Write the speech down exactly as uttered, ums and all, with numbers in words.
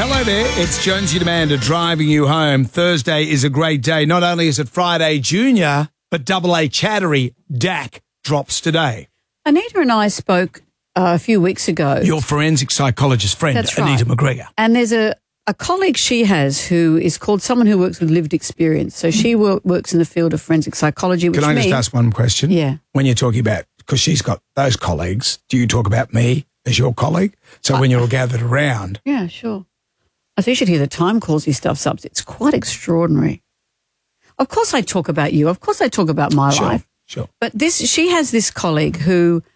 Hello there, it's Jonesy Demander driving you home. Thursday is a great day. Not only is it Friday Junior, but Double A Chattery D A C drops today. Anita and I spoke uh, a few weeks ago. Your forensic psychologist friend, That's Anita right. McGregor. And there's a, a colleague she has who is called someone who works with lived experience. So she wor- works in the field of forensic psychology. Which Can I means, just ask one question? Yeah. When you're talking about, because she's got those colleagues, do you talk about me as your colleague? So when you're all gathered around. Yeah, sure. I think you should hear the time calls he stuffs up. It's quite extraordinary. Of course I talk about you. Of course I talk about my Sure, life. sure. But this, she has this colleague who